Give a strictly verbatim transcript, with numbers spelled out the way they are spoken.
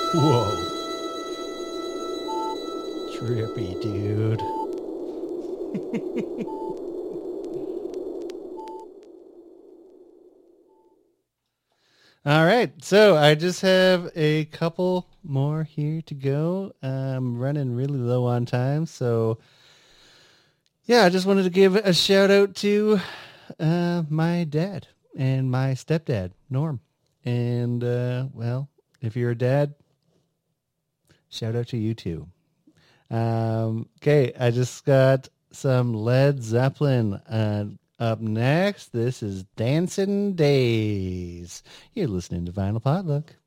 Whoa. Trippy, dude. All right. So I just have a couple more here to go. I'm running really low on time. So, yeah, I just wanted to give a shout out to uh, my dad and my stepdad, Norm. And, uh, well, if you're a dad, shout out to you too. Um, okay, I just got some Led Zeppelin uh, up next. This is Dancing Days. You're listening to Vinyl Potluck.